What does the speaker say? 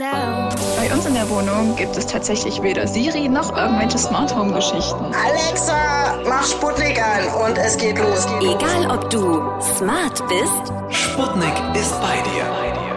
down. Bei uns in der Wohnung gibt es tatsächlich weder Siri noch irgendwelche Smart Home Geschichten. Alexa, mach Sputnik an und es geht los. Egal ob du smart bist, Sputnik ist bei dir.